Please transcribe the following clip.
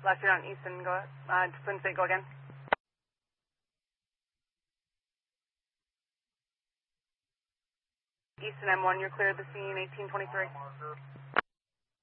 Last year on Easton, go ahead. Twin State, go again. Easton M1, you're clear of the scene, 1823.